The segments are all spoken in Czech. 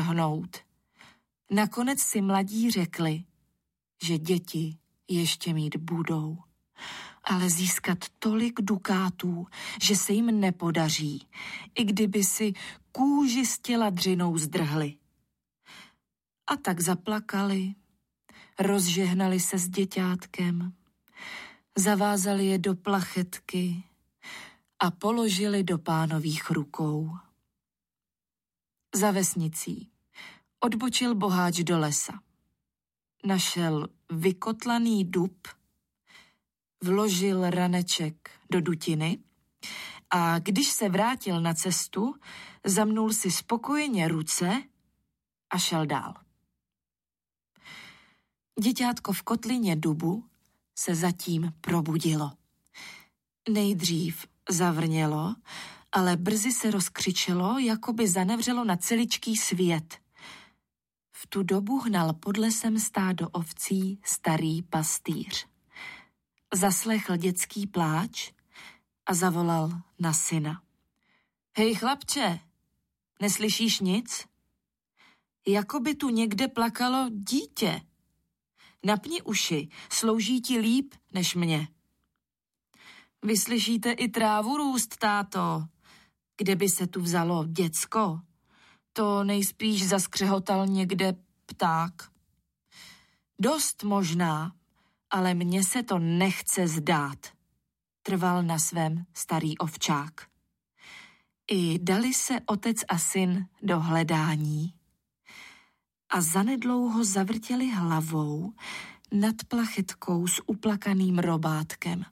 hnout. Nakonec si mladí řekli, že děti ještě mít budou. Ale získat tolik dukátů, že se jim nepodaří, i kdyby si kůži z těla dřinou zdrhli. A tak zaplakali, rozžehnali se s děťátkem, zavázali je do plachetky a položili do pánových rukou. Za vesnicí odbočil boháč do lesa. Našel vykotlaný dub, vložil raneček do dutiny a když se vrátil na cestu, zamnul si spokojeně ruce a šel dál. Děťátko v kotlině dubu se zatím probudilo. Nejdřív zavrnělo, ale brzy se rozkřičelo, jako by zanevřelo na celičký svět. V tu dobu hnal pod lesem stádo ovcí starý pastýř. Zaslechl dětský pláč a zavolal na syna. Hej chlapče, neslyšíš nic? Jako by tu někde plakalo dítě. Napni uši, slouží ti líp než mě. Vyslyšíte i trávu růst, táto. Kde by se tu vzalo děcko? To nejspíš zaskřehotal někde pták. Dost možná, ale mně se to nechce zdát. Trval na svém starý ovčák. I dali se otec a syn do hledání. A zanedlouho zavrtěli hlavou nad plachetkou s uplakaným robátkem.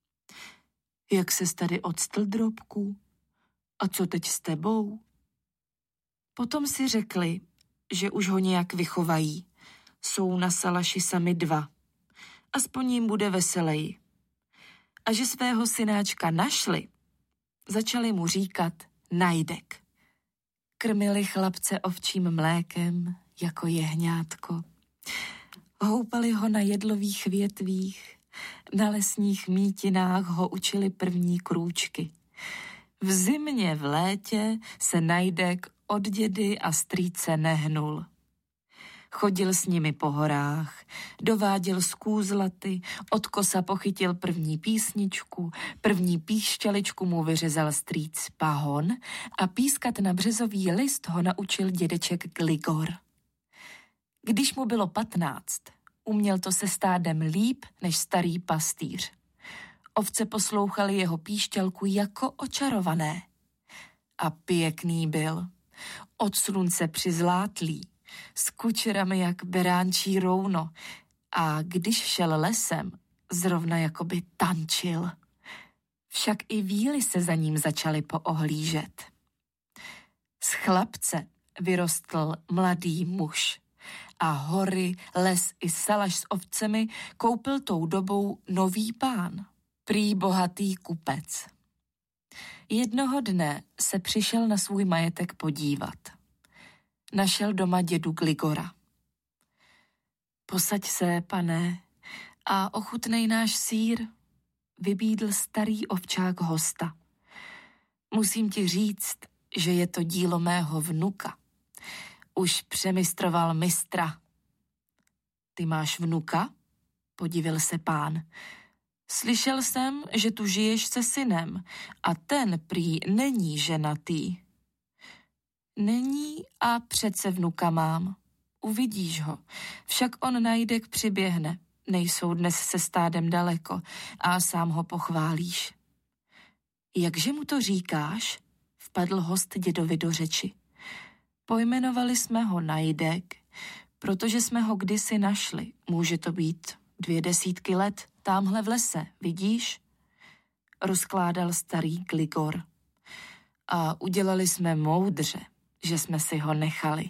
Jak ses tady odstl, drobku? A co teď s tebou? Potom si řekli, že už ho nějak vychovají. Jsou na salaši sami dva. Aspoň jim bude veseleji. A že svého synáčka našli, začali mu říkat Najdek. Krmili chlapce ovčím mlékem jako jehňátko. Houpali ho na jedlových větvích, na lesních mítinách ho učili první krůčky. V zimě, v létě se Najdek od dědy a strýce nehnul. Chodil s nimi po horách, dováděl z kůzlaty, od kosa pochytil první písničku, první píšťaličku mu vyřezal strýc Pahon a pískat na březový list ho naučil dědeček Gligor. Když mu bylo 15, uměl to se stádem líp než starý pastýř. Ovce poslouchaly jeho píšťalku jako očarované. A pěkný byl, od slunce přizlátlý, s kučerami jak beránčí rouno a když šel lesem, zrovna jakoby tančil. Však i víly se za ním začaly poohlížet. Z chlapce vyrostl mladý muž a hory, les i salaš s ovcemi koupil tou dobou nový pán, prý bohatý kupec. Jednoho dne se přišel na svůj majetek podívat. Našel doma dědu Gligora. Posaď se, pane, a ochutnej náš sýr, vybídl starý ovčák hosta. Musím ti říct, že je to dílo mého vnuka. Už přemistroval mistra. Ty máš vnuka? Podivil se pán. Slyšel jsem, že tu žiješ se synem a ten prý není ženatý. Není a přece vnuka mám. Uvidíš ho, však on Najdek přiběhne. Nejsou dnes se stádem daleko a sám ho pochválíš. Jakže mu to říkáš? Vpadl host dědovi do řeči. Pojmenovali jsme ho Najdek, protože jsme ho kdysi našli. Může to být 20 let, támhle v lese, vidíš? Rozkládal starý Gligor. A udělali jsme moudře, že jsme si ho nechali.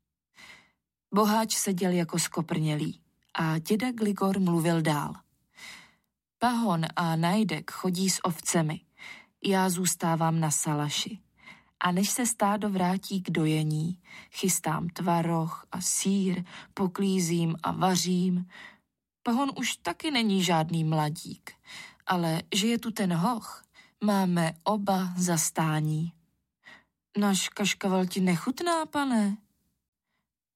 Boháč seděl jako skoprnělý a děda Gligor mluvil dál. Pahon a Najdek chodí s ovcemi, já zůstávám na salaši. A než se stádo vrátí k dojení, chystám tvaroh a sýr, poklízím a vařím. Pahon už taky není žádný mladík, ale že je tu ten hoch, máme oba zastání. Náš kaškaval ti nechutná, pane?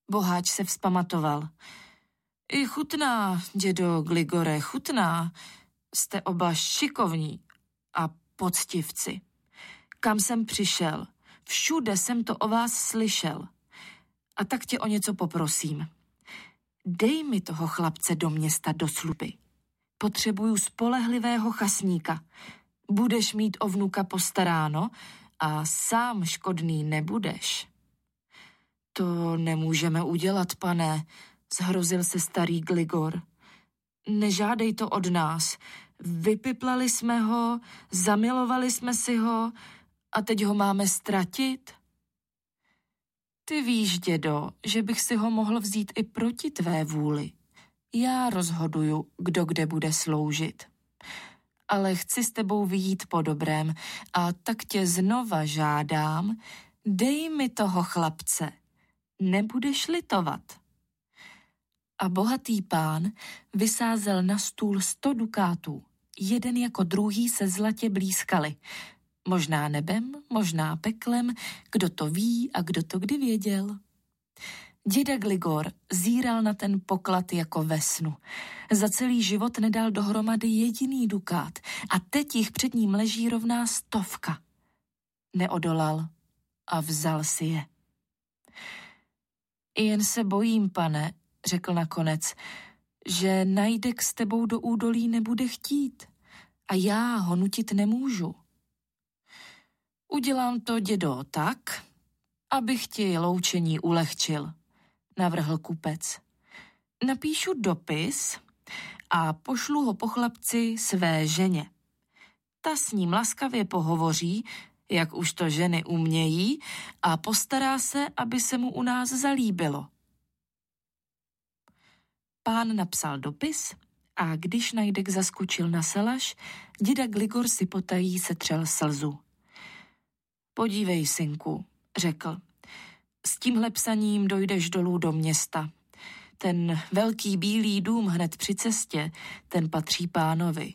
Boháč se vzpamatoval. I chutná, dědo Gligore, chutná. Jste oba šikovní a poctivci. Kam jsem přišel, všude jsem to o vás slyšel. A tak tě o něco poprosím. Dej mi toho chlapce do města do služby. Potřebuju spolehlivého chasníka. Budeš mít o vnuka postaráno a sám škodný nebudeš. To nemůžeme udělat, pane, zhrozil se starý Gligor. Nežádej to od nás. Vypiplali jsme ho, zamilovali jsme si ho a teď ho máme ztratit? Ty víš, dědo, že bych si ho mohl vzít i proti tvé vůli. Já rozhoduju, kdo kde bude sloužit. Ale chci s tebou vyjít po dobrém a tak tě znova žádám, dej mi toho chlapce, nebudeš litovat. A bohatý pán vysázel na stůl 100 dukátů, jeden jako druhý se zlatě blízkali. Možná nebem, možná peklem, kdo to ví a kdo to kdy věděl. Děda Gligor zíral na ten poklad jako ve snu. Za celý život nedal dohromady jediný dukát a teď jich před ním leží rovná 100. Neodolal a vzal si je. Jen se bojím, pane, řekl nakonec, že Najdek s tebou do údolí nebude chtít a já ho nutit nemůžu. Udělám to, dědo, tak, abych ti loučení ulehčil, navrhl kupec. Napíšu dopis a pošlu ho po chlapci své ženě. Ta s ním laskavě pohovoří, jak už to ženy umějí, a postará se, aby se mu u nás zalíbilo. Pán napsal dopis a když Najdek zaskočil na salaš, děda Gligor si potají setřel slzu. Podívej, synku, řekl, s tímhle psaním dojdeš dolů do města. Ten velký bílý dům hned při cestě, ten patří pánovi.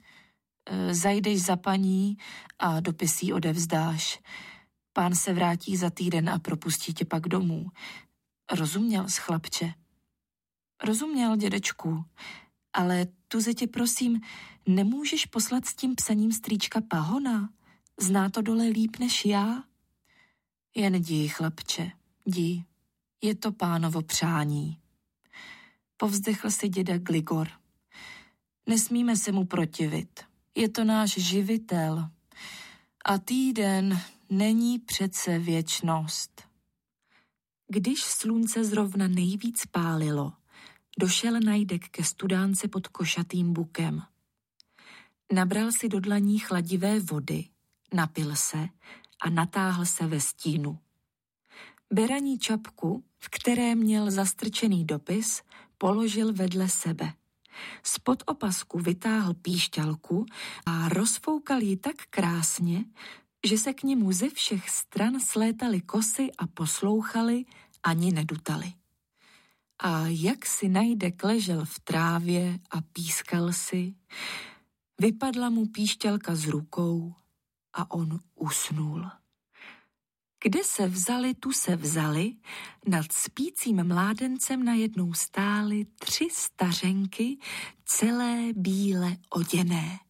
Zajdeš za paní a dopis jí odevzdáš. Pán se vrátí za týden a propustí tě pak domů. Rozuměl jsi, chlapče? Rozuměl, dědečku, ale tuze tě prosím, nemůžeš poslat s tím psaním strýčka Pahona? Zná to dole líp než já? Jen jdi, chlapče, jdi. Je to pánovo přání. Povzdechl si děda Gligor. Nesmíme se mu protivit. Je to náš živitel. A týden není přece věčnost. Když slunce zrovna nejvíc pálilo, došel Najdek ke studánce pod košatým bukem. Nabral si do dlaní chladivé vody, napil se a natáhl se ve stínu. Beraní čapku, v které měl zastrčený dopis, položil vedle sebe. Spod opasku vytáhl píšťalku a rozfoukal ji tak krásně, že se k němu ze všech stran slétaly kosy a poslouchali, ani nedutali. A jak si Najdek ležel v trávě a pískal si, vypadla mu píšťalka z rukou a on usnul. Kde se vzali, tu se vzali, nad spícím mládencem najednou stály 3 stařenky, celé bíle oděné.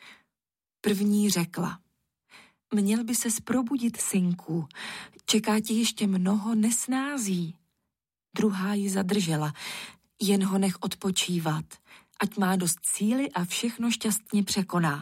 První řekla, měl by ses probudit, synku, čeká ti ještě mnoho nesnází. Druhá ji zadržela, jen ho nech odpočívat, ať má dost síly a všechno šťastně překoná.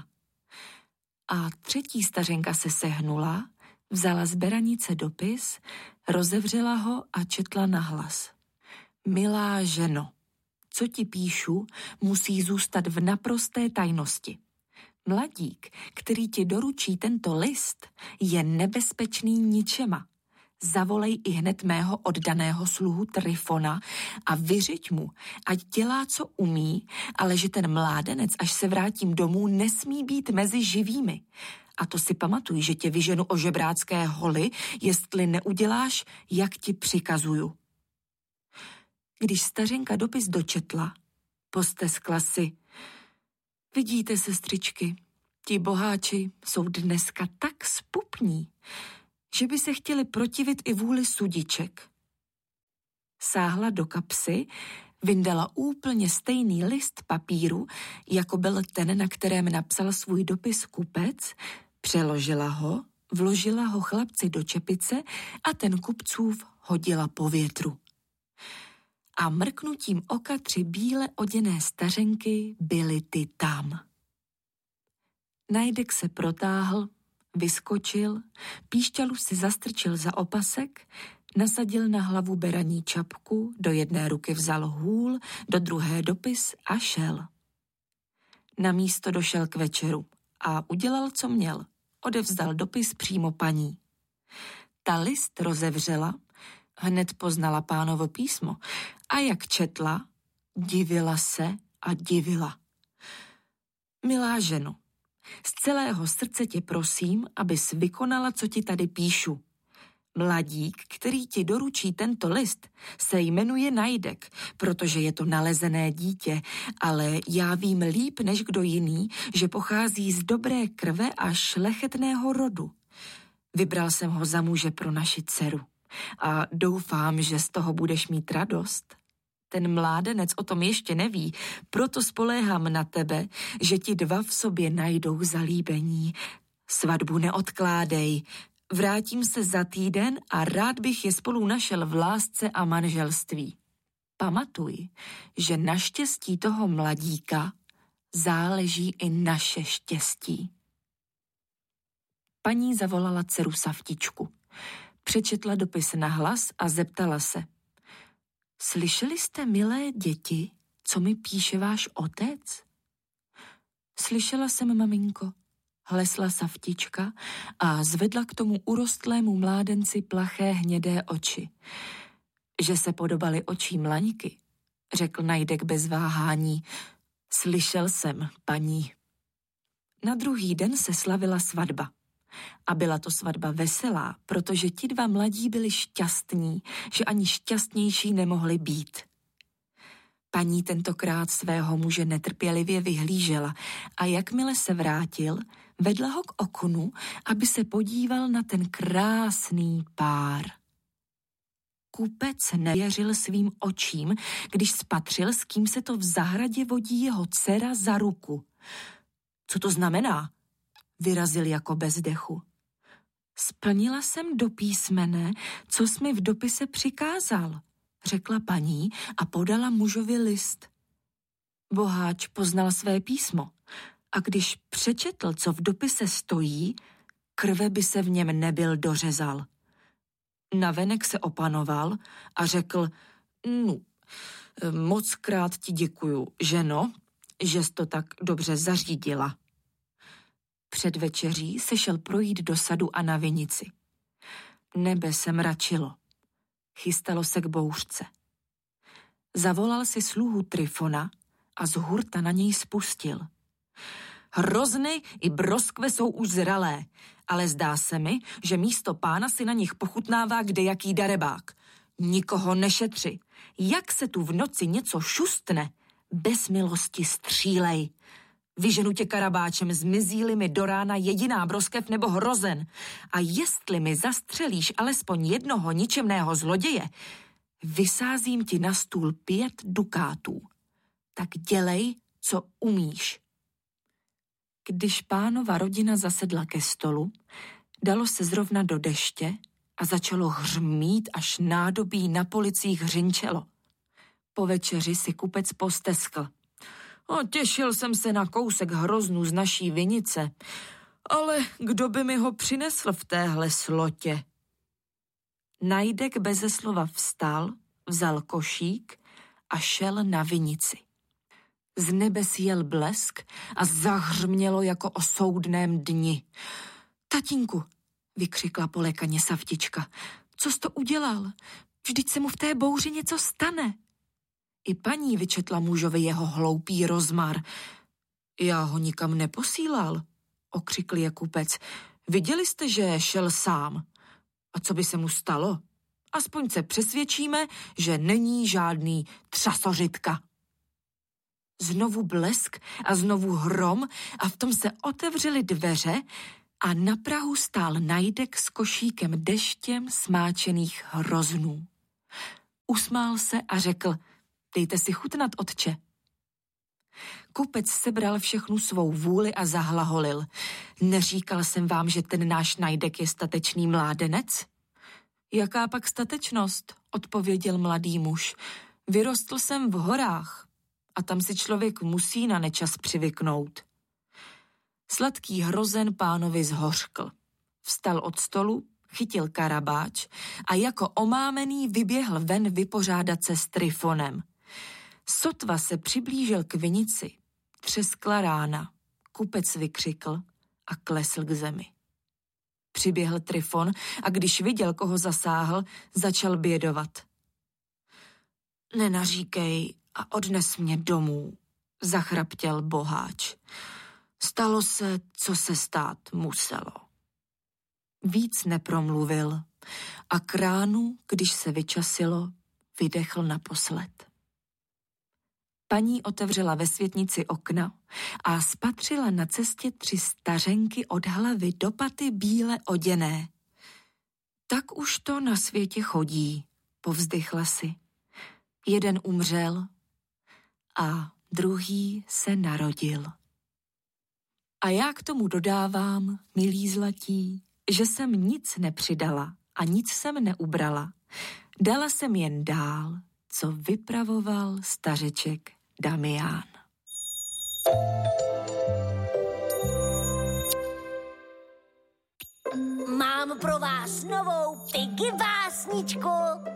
A třetí stařenka se sehnula, vzala z beranice dopis, rozevřela ho a četla nahlas. Milá ženo, co ti píšu, musí zůstat v naprosté tajnosti. Mladík, který ti doručí tento list, je nebezpečný ničema. Zavolej i hned mého oddaného sluhu Trifona a vyřiď mu, ať dělá, co umí, ale že ten mládenec, až se vrátím domů, nesmí být mezi živými. A to si pamatuj, že tě vyženu o žebrácké holy, jestli neuděláš, jak ti přikazuju. Když stařenka dopis dočetla, posteskla si. Vidíte, sestřičky, ti boháči jsou dneska tak zpupní, že by se chtěli protivit i vůli sudiček. Sáhla do kapsy, vyndala úplně stejný list papíru, jako byl ten, na kterém napsal svůj dopis kupec, přeložila ho, vložila ho chlapci do čepice a ten kupcův hodila po větru. A mrknutím oka 3 bíle oděné stařenky byly ty tam. Najdek se protáhl, vyskočil, píšťalu si zastrčil za opasek, nasadil na hlavu beraní čapku, do jedné ruky vzal hůl, do druhé dopis a šel. Na místo došel k večeru a udělal, co měl. Odevzdal dopis přímo paní. Ta list rozevřela, hned poznala pánovo písmo a jak četla, divila se a divila. Milá ženo, z celého srdce tě prosím, abys vykonala, co ti tady píšu. Mladík, který ti doručí tento list, se jmenuje Najdek, protože je to nalezené dítě, ale já vím líp než kdo jiný, že pochází z dobré krve a šlechetného rodu. Vybral jsem ho za muže pro naši dceru a doufám, že z toho budeš mít radost. Ten mládenec o tom ještě neví, proto spoléhám na tebe, že ti 2 v sobě najdou zalíbení. Svatbu neodkládej. Vrátím se za týden a rád bych je spolu našel v lásce a manželství. Pamatuj, že na štěstí toho mladíka záleží i naše štěstí. Paní zavolala dceru Savtičku. Přečetla dopis nahlas a zeptala se. Slyšeli jste, milé děti, co mi píše váš otec? Slyšela jsem, maminko, hlesla Savtička a zvedla k tomu urostlému mládenci plaché hnědé oči. Že se podobaly očím Laňky, řekl Najdek bez váhání. Slyšel jsem, paní. Na druhý den se slavila svatba. A byla to svatba veselá, protože ti 2 mladí byli šťastní, že ani šťastnější nemohli být. Paní tentokrát svého muže netrpělivě vyhlížela a jakmile se vrátil, vedla ho k oknu, aby se podíval na ten krásný pár. Kupec nevěřil svým očím, když spatřil, s kým se to v zahradě vodí jeho dcera za ruku. Co to znamená? Vyrazil jako bez dechu. Splnila jsem do písmene, co jsi mi v dopise přikázal, řekla paní a podala mužovi list. Boháč poznal své písmo a když přečetl, co v dopise stojí, krve by se v něm nebyl dořezal. Navenek se opanoval a řekl, mockrát ti děkuju, ženo, že jsi to tak dobře zařídila. Před večeří se šel projít do sadu a na vinici. Nebe se mračilo. Chystalo se k bouřce. Zavolal si sluhu Trifona a z hurta na něj spustil. Hrozny i broskve jsou už zralé, ale zdá se mi, že místo pána si na nich pochutnává kdejaký darebák. Nikoho nešetři. Jak se tu v noci něco šustne, bez milosti střílej. Vyženu tě karabáčem, zmizí-li mi do rána jediná broskev nebo hrozen. A jestli mi zastřelíš alespoň jednoho ničemného zloděje, vysázím ti na stůl 5 dukátů. Tak dělej, co umíš. Když pánova rodina zasedla ke stolu, dalo se zrovna do deště a začalo hřmít, až nádobí na policích hřinčelo. Po večeři si kupec posteskl. Těšil jsem se na kousek hroznů z naší vinice, ale kdo by mi ho přinesl v téhle slotě? Najdek beze slova vstal, vzal košík a šel na vinici. Z nebes jel blesk a zahřmělo jako o soudném dni. Tatínku, vykřikla polekaně Savtička, co jsi to udělal? Vždyť se mu v té bouři něco stane. I paní vyčetla mužovi jeho hloupý rozmar. Já ho nikam neposílal, okřikl je kupec. Viděli jste, že šel sám. A co by se mu stalo? Aspoň se přesvědčíme, že není žádný třasořitka. Znovu blesk a znovu hrom a v tom se otevřely dveře a na prahu stál Najdek s košíkem deštěm smáčených hroznů. Usmál se a řekl, dejte si chutnat, otče. Kupec sebral všechnu svou vůli a zahlaholil. Neříkal jsem vám, že ten náš najdek je statečný mládenec? Jaká pak statečnost, odpověděl mladý muž. Vyrostl jsem v horách a tam si člověk musí na nečas přivyknout. Sladký hrozen pánovi zhořkl. Vstal od stolu, chytil karabáč a jako omámený vyběhl ven vypořádat se s Tryfonem. Sotva se přiblížil k vinici. Třeskla rána. Kupec vykřikl a klesl k zemi. Přiběhl Tryfon a když viděl, koho zasáhl, začal bědovat. Nenaříkej a odnes mě domů, zachraptěl boháč. Stalo se, co se stát muselo. Víc nepromluvil a k ránu, když se vyčasilo, vydechl naposled. Paní otevřela ve světnici okna a spatřila na cestě 3 stařenky od hlavy do paty bíle oděné. Tak už to na světě chodí, povzdychla si. Jeden umřel a druhý se narodil. A já k tomu dodávám, milí zlatí, že jsem nic nepřidala a nic jsem neubrala. Dala jsem jen dál, co vypravoval stařeček Damián. Mám pro vás novou Piggy básničku.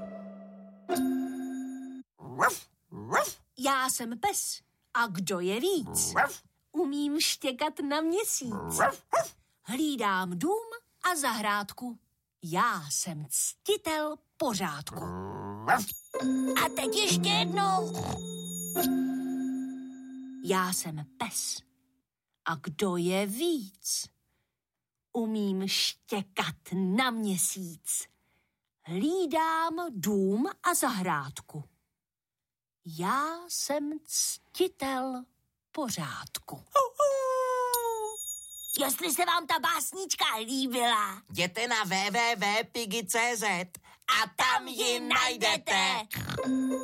Já jsem pes. A kdo je víc? Umím štěkat na měsíc. Hlídám dům a zahrádku. Já jsem ctitel pořádku. A teď ještě jednou. Já jsem pes. A kdo je víc? Umím štěkat na měsíc. Hlídám dům a zahrádku. Já jsem ctitel pořádku. Jestli se vám ta básnička líbila, jděte na www.piggy.cz a tam ji najdete.